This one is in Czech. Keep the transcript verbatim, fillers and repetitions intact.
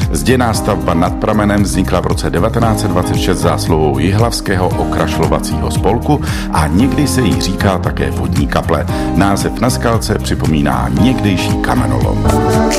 Zděná stavba nad pramenem vznikla v roce devatenáct set dvacet šest zásluhou Jihlavského okrašlovacího spolku a někdy se jí říká také vodní kaple. Název na skalce připomíná někdejší kamenolom.